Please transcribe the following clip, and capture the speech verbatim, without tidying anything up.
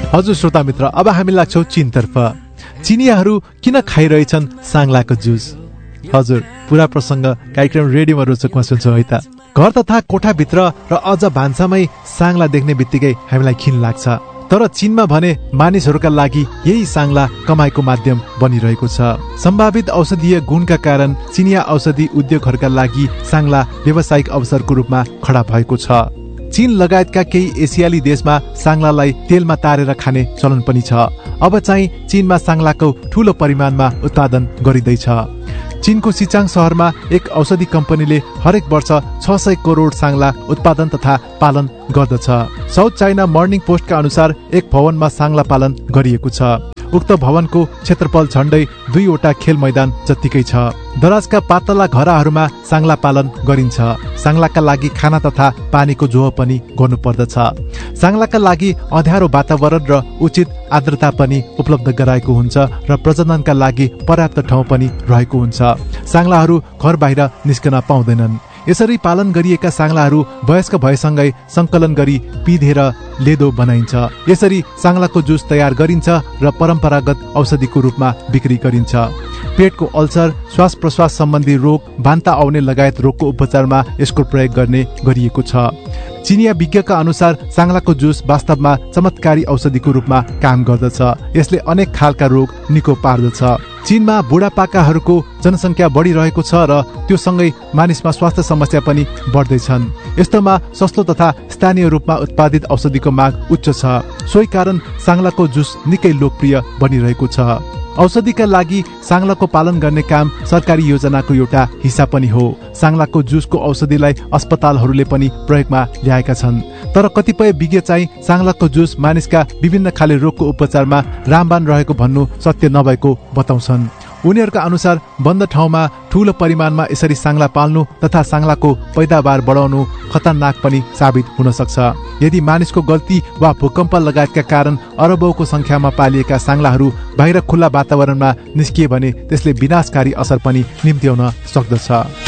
हजुर श्रोता मित्र, अब हामी लाग्छौँ चीनतर्फ। चिनियाहरू किन खाइरहेछन् साङ्लाको जुस? हजुर, पुरा प्रसङ्ग कार्यक्रम रेडियोमा रोचकमा सुन्छौँ है त। घर तथा कोठाभित्र र अझ भान्सामै साङ्ला देख्ने बित्तिकै हामीलाई खिन लाग्छ। तर चीनमा भने मानिसहरूका लागि यही साङ्ला कमाइको माध्यम बनिरहेको छ। सम्भावित औषधीय गुणका कारण चिनिया औषधि उद्योगहरूका लागि साङ्ला व्यावसायिक अवसरको रूपमा खडा भएको छ। चीन लगायतका केही एसियाली देशमा साङ्लालाई तेलमा तारेर खाने चलन पनि छ। अब चाहिँ चीनमा साङ्लाको ठूलो परिमाणमा उत्पादन गरिँदैछ। चीनको सिचाङ शहरमा एक औषधि कम्पनीले हरेक वर्ष छ सय करोड साङ्ला उत्पादन तथा पालन गर्दछ। साउथ चाइना मर्निङ पोस्टका अनुसार एक भवनमा साङ्ला पालन गरिएको छ। उक्त भवनको क्षेत्रफल झण्डै दुईवटा खेल मैदान जत्तिकै छ। दराजका पातला घराहरूमा साङ्ला पालन गरिन्छ। साङ्लाका लागि खाना तथा पानीको जोह पनि गर्नुपर्दछ। साङ्लाका लागि अँध्यारो वातावरण र उचित आर्द्रता पनि उपलब्ध गराएको हुन्छ र प्रजननका लागि पर्याप्त ठाउँ पनि रहेको हुन्छ। साङ्लाहरू घर बाहिर निस्कन पाउँदैनन्। यसरी पालन गरिएका साङ्लाहरू वयस्क भएसँगै संकलन गरी पिधेर लेदो बनाइन्छ। यसरी साङ्लाको जुस तयार गरिन्छ र परम्परागत औषधिको रूपमा बिक्री गरिन्छ। पेटको अल्सर, श्वास प्रश्वास सम्बन्धी रोग, बान्ता आउने लगायत रोगको उपचारमा यसको प्रयोग गर्ने गरिएको छ। चिनिया विज्ञका अनुसार साङ्लाको जुस वास्तवमा चमत्कारी औषधिको रूपमा काम गर्दछ। यसले अनेक खालका रोग निको पार्दछ। चीनमा बुढापाकाहरूको जनसङ्ख्या बढिरहेको छ र त्यो सँगै मानिसमा स्वास्थ्य समस्या पनि बढ्दैछन्। यस्तोमा सस्तो तथा स्थानीय रूपमा उत्पादित औषधिको माग उच्च छ। सोही कारण साङ्लाको जुस निकै लोकप्रिय बनिरहेको छ। औषधिका लागि साङ्लाको पालन गर्ने काम सरकारी योजनाको एउटा हिस्सा पनि हो। साङ्लाको जुसको औषधिलाई अस्पतालहरूले पनि प्रयोगमा ल्याएका छन्। तर कतिपय विज्ञ चाहिँ साङ्लाको जुस मानिसका विभिन्न खाले रोगको उपचारमा रामबाण रहेको भन्नु सत्य नभएको बताउँछन्। उनीहरूका अनुसार बन्द ठाउँमा ठूलो परिमाणमा यसरी साङ्ला पाल्नु तथा साङ्लाको पैदावार बढाउनु खतरनाक पनि साबित हुन सक्छ। यदि मानिसको गल्ती वा भूकम्प लगायतका कारण अरबौंको संख्यामा पालिएका साङ्लाहरू बाहिर खुल्ला वातावरणमा निस्किए भने त्यसले विनाशकारी असर पनि निम्त्याउन सक्दछ।